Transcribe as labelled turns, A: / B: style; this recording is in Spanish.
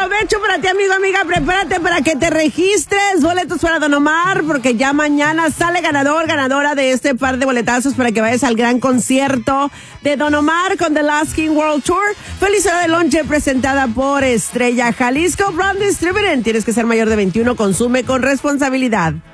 A: provecho para ti, amigo, amiga. Prepárate para que te registres. Boletos para Don Omar, porque ya mañana sale ganadora de este par de boletazos para que vayas al gran concierto de Don Omar con The Last King World Tour. Felicidad de lonche presentada por Estrella Jalisco Brand Distributing. Tienes que ser mayor de 21. Consume con responsabilidad.